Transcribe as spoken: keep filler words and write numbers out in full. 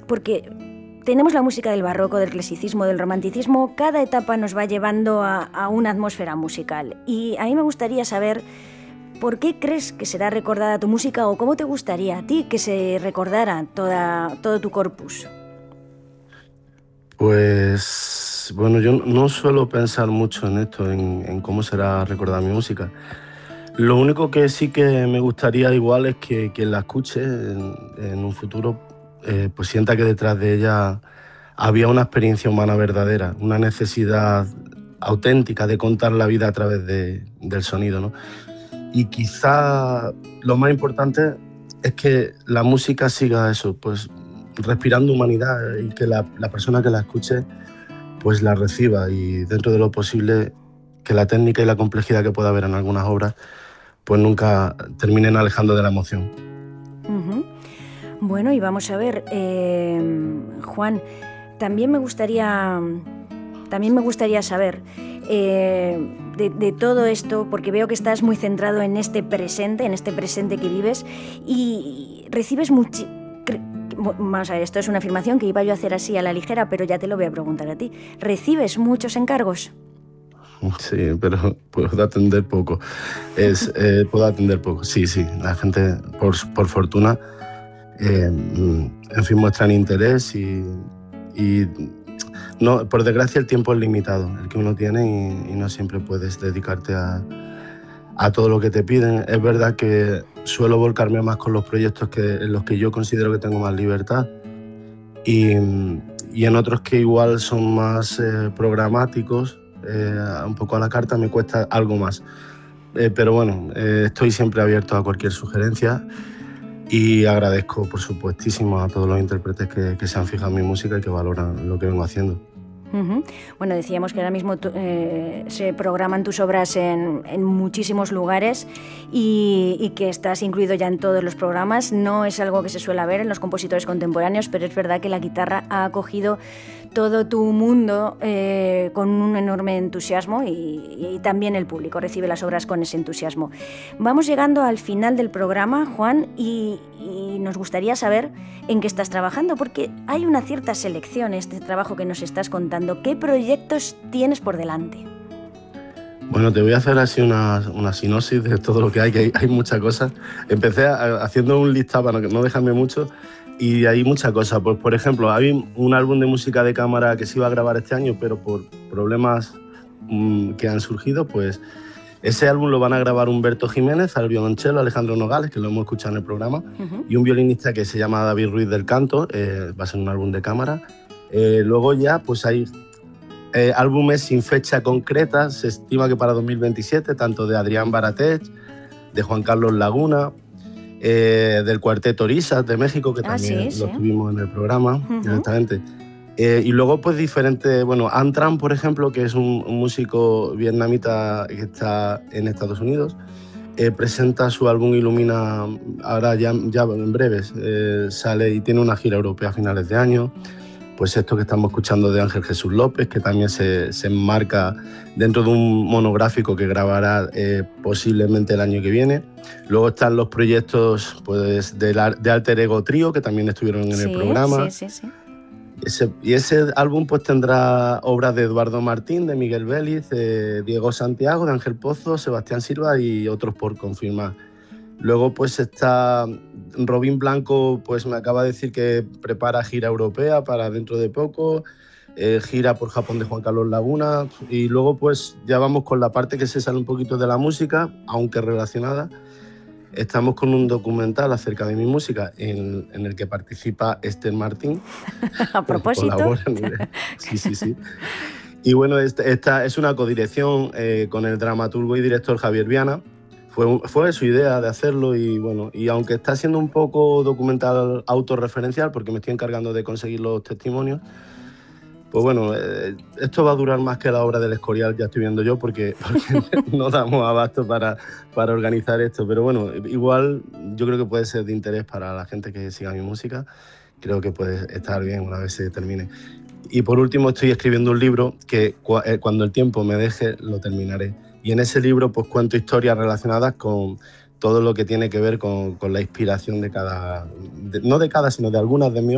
porque tenemos la música del barroco, del clasicismo, del romanticismo, cada etapa nos va llevando a, a una atmósfera musical. Y a mí me gustaría saber por qué crees que será recordada tu música o cómo te gustaría a ti que se recordara toda, todo tu corpus. Pues, bueno, yo no suelo pensar mucho en esto, en, en cómo será recordada mi música. Lo único que sí que me gustaría igual es que quien la escuche en, en un futuro eh, pues sienta que detrás de ella había una experiencia humana verdadera, una necesidad auténtica de contar la vida a través de, del sonido, ¿no? Y quizá lo más importante es que la música siga eso, pues respirando humanidad y que la, la persona que la escuche pues la reciba y dentro de lo posible que la técnica y la complejidad que pueda haber en algunas obras pues nunca terminen alejando de la emoción. Uh-huh. Bueno, y vamos a ver, eh, Juan, también me gustaría, también me gustaría saber eh, de, de todo esto, porque veo que estás muy centrado en este presente, en este presente que vives, y recibes mucho... Vamos a ver, esto es una afirmación que iba yo a hacer así a la ligera, pero ya te lo voy a preguntar a ti. ¿Recibes muchos encargos? Sí, pero puedo atender poco. Es, eh, puedo atender poco, sí, sí. La gente, por, por fortuna, eh, en fin, muestran interés y, y no, por desgracia el tiempo es limitado, el que uno tiene y, y no siempre puedes dedicarte a, a todo lo que te piden. Es verdad que suelo volcarme más con los proyectos que, en los que yo considero que tengo más libertad y, y en otros que igual son más eh, programáticos. Eh, un poco a la carta me cuesta algo más, eh, pero bueno, eh, estoy siempre abierto a cualquier sugerencia y agradezco por supuestísimo a todos los intérpretes que, que se han fijado en mi música y que valoran lo que vengo haciendo. Uh-huh. Bueno, decíamos que ahora mismo eh, se programan tus obras en, en muchísimos lugares y, y que estás incluido ya en todos los programas. No es algo que se suele ver en los compositores contemporáneos, pero es verdad que la guitarra ha acogido todo tu mundo eh, con un enorme entusiasmo y, y también el público recibe las obras con ese entusiasmo. Vamos llegando al final del programa, Juan, y, y nos gustaría saber en qué estás trabajando, porque hay una cierta selección en este trabajo que nos estás contando. ¿Qué proyectos tienes por delante? Bueno, te voy a hacer así una, una sinopsis de todo lo que hay, que hay, hay muchas cosas. Empecé a, haciendo un listado para no dejarme mucho y hay muchas cosas. Pues, por ejemplo, hay un álbum de música de cámara que se iba a grabar este año, pero por problemas mmm, que han surgido, pues ese álbum lo van a grabar Humberto Jiménez al violonchelo, Alejandro Nogales, que lo hemos escuchado en el programa, uh-huh. y un violinista que se llama David Ruiz del Canto. Eh, va a ser un álbum de cámara. Eh, luego ya pues hay eh, álbumes sin fecha concreta, se estima que para dos mil veintisiete, tanto de Adrián Baratech, de Juan Carlos Laguna, eh, del Cuarteto Orisas de México, que ah, también sí, lo sí. tuvimos en el programa, uh-huh. directamente. Eh, y luego pues diferentes, bueno, Antran, por ejemplo, que es un, un músico vietnamita que está en Estados Unidos, eh, presenta su álbum Ilumina, ahora ya, ya en breves, eh, sale y tiene una gira europea a finales de año. Pues esto que estamos escuchando de Ángel Jesús López, que también se, se enmarca dentro de un monográfico que grabará eh, posiblemente el año que viene. Luego están los proyectos pues, de, la, de Alter Ego Trío, que también estuvieron en sí, el programa. Sí, sí, sí. Ese, y ese álbum pues tendrá obras de Eduardo Martín, de Miguel Vélez, de Diego Santiago, de Ángel Pozo, Sebastián Silva y otros por confirmar. Luego pues está Robin Blanco, pues me acaba de decir que prepara gira europea para dentro de poco, eh, gira por Japón de Juan Carlos Laguna, y luego pues ya vamos con la parte que se sale un poquito de la música, aunque relacionada. Estamos con un documental acerca de mi música en, en el que participa Esther Martín. A propósito. Sí, sí, sí. Y bueno, esta, esta es una codirección eh, con el dramaturgo y director Javier Viana. Fue, fue su idea de hacerlo y bueno, y aunque está siendo un poco documental autorreferencial, porque me estoy encargando de conseguir los testimonios, pues bueno, eh, esto va a durar más que la obra del Escorial, ya estoy viendo yo, porque, porque no damos abasto para, para organizar esto. Pero bueno, igual yo creo que puede ser de interés para la gente que siga mi música. Creo que puede estar bien una vez se termine. Y por último estoy escribiendo un libro que cu- eh, cuando el tiempo me deje lo terminaré. Y en ese libro pues cuento historias relacionadas con todo lo que tiene que ver con, con la inspiración de cada, de, no de cada, sino de algunas de mis